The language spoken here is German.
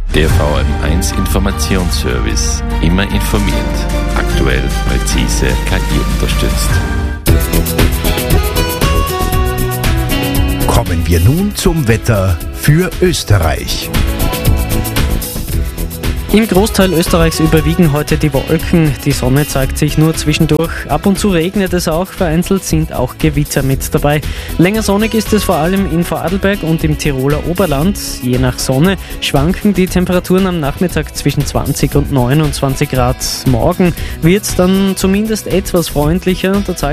Der VM1 Informationsservice. Immer informiert. Aktuell, präzise, KI unterstützt. Kommen wir nun zum Wetter für Österreich. Im Großteil Österreichs überwiegen heute die Wolken. Die Sonne zeigt sich nur zwischendurch. Ab und zu regnet es auch. Vereinzelt sind auch Gewitter mit dabei. Länger sonnig ist es vor allem in Vorarlberg und im Tiroler Oberland. Je nach Sonne schwanken die Temperaturen am Nachmittag zwischen 20 und 29 Grad. Morgen wird es dann zumindest etwas freundlicher. Da